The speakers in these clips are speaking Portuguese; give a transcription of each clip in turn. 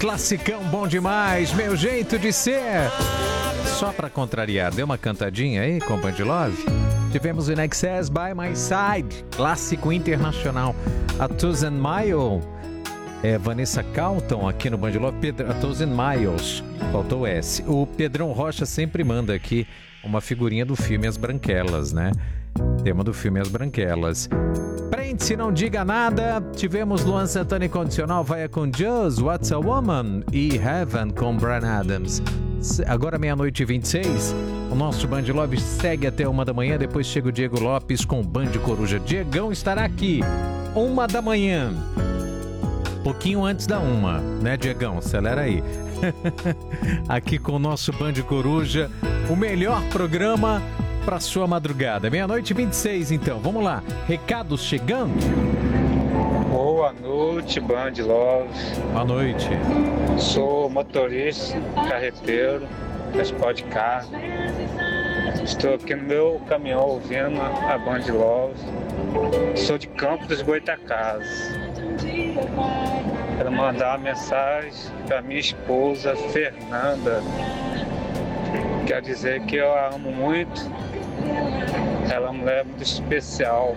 classicão bom demais, meu jeito de ser. Só pra contrariar, deu uma cantadinha aí com Band Love? Tivemos In Excess by My Side, clássico internacional. A Thousand Mile, Vanessa Carlton aqui no Band Love, A Thousand Miles, faltou o S. O Pedrão Rocha sempre manda aqui uma figurinha do filme As Branquelas, né? Tema do filme As Branquelas. Prende-se, não diga nada. Tivemos Luan Santana Incondicional, Vaia com Just, What's a Woman e Heaven com Bryan Adams. Agora 00:26, o nosso Band Love segue até 1h, depois chega o Diego Lopes com Band Coruja. Diegão estará aqui 1h, pouquinho antes da 1, né, Diegão? Acelera aí. Aqui com o nosso Band Coruja, o melhor programa para sua madrugada. 00:26, então, vamos lá. Recados chegando. Boa noite, Band Love. Boa noite. Sou motorista, carreteiro, transporte de carro. Estou aqui no meu caminhão ouvindo a Band Love. Sou de Campos dos Goytacazes. Quero mandar uma mensagem para minha esposa, Fernanda. Quer dizer que eu a amo muito. Ela é uma mulher muito especial.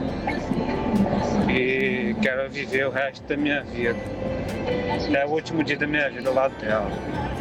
E quero viver o resto da minha vida. É o último dia da minha vida ao lado dela.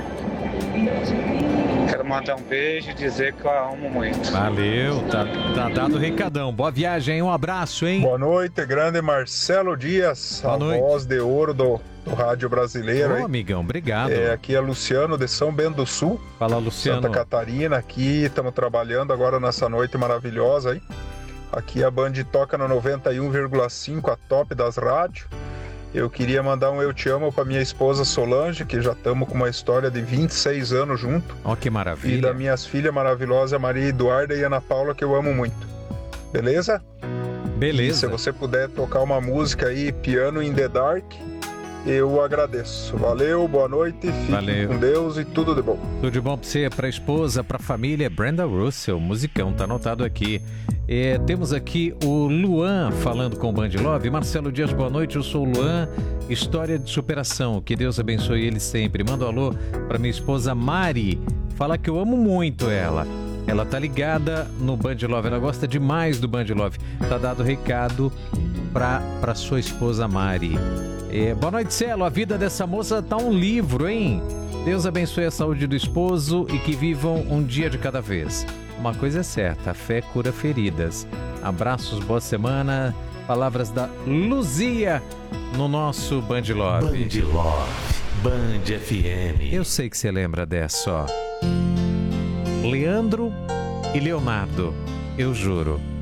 Quero mandar um beijo e dizer que eu a amo muito. Valeu, tá dado o recadão. Boa viagem, um abraço, hein? Boa noite, grande Marcelo Dias, Boa noite. Voz de ouro do rádio brasileiro. Ô, amigão, obrigado. Aqui é Luciano de São Bento do Sul. Fala, Luciano. Santa Catarina, aqui estamos trabalhando agora nessa noite maravilhosa aí. Aqui a Band toca no 91,5, a top das rádios. Eu queria mandar um Eu Te Amo para minha esposa Solange, que já estamos com uma história de 26 anos junto. Ó, que maravilha. E das minhas filhas maravilhosas, Maria Eduarda e Ana Paula, que eu amo muito. Beleza? Beleza. E se você puder tocar uma música aí, Piano in the Dark, eu agradeço. Valeu, boa noite, fique com Deus e tudo de bom. Tudo de bom pra você, pra esposa, pra família. Brenda Russell, musicão, tá anotado aqui. Temos aqui o Luan falando com o Band Love. Marcelo Dias, boa noite, eu sou o Luan. História de superação, que Deus abençoe ele sempre. Manda um alô pra minha esposa Mari. Fala que eu amo muito ela. Ela tá ligada no Band Love, ela gosta demais do Band Love. Tá dado o recado pra sua esposa Mari. Boa noite, Celo. A vida dessa moça tá um livro, hein? Deus abençoe a saúde do esposo e que vivam um dia de cada vez. Uma coisa é certa, a fé cura feridas. Abraços, boa semana. Palavras da Luzia no nosso Band Love. Band Love, Band FM. Eu sei que você lembra dessa, ó. Leandro e Leonardo, eu juro.